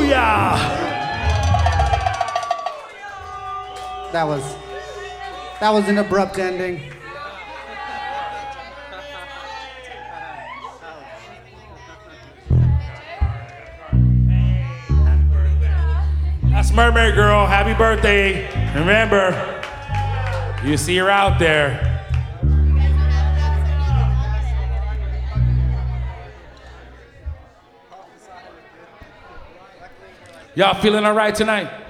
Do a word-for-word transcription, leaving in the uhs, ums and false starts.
Hallelujah! That was, that was an abrupt ending. That's Mermaid Girl. Happy birthday. Remember, you see her out there. Y'all feeling all right tonight?